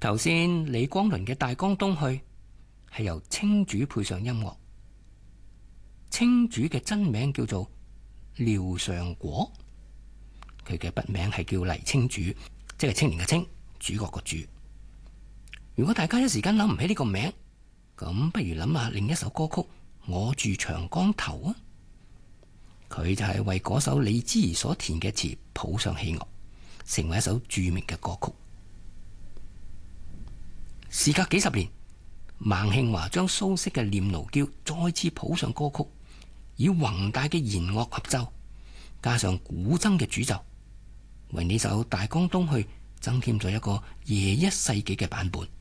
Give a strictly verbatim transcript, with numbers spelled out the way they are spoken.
頭先李光倫嘅《大江東去》係由青主配上音樂，青主嘅真名叫做廖尚果，佢嘅筆名係叫黎青主，即係青年嘅青，主角個主。如果大家一時間諗唔起呢個名，咁不如諗下另一首歌曲《我住長江頭》啊，佢就係為嗰首李之儀所填嘅詞譜上器樂，成為一首著名嘅歌曲。事隔幾十年，孟慶華將蘇軾嘅《念奴嬌》再次譜上歌曲，以宏大嘅弦樂合奏，加上古箏嘅主奏，為呢首《大江東去》增添咗一個夜一世紀嘅版本。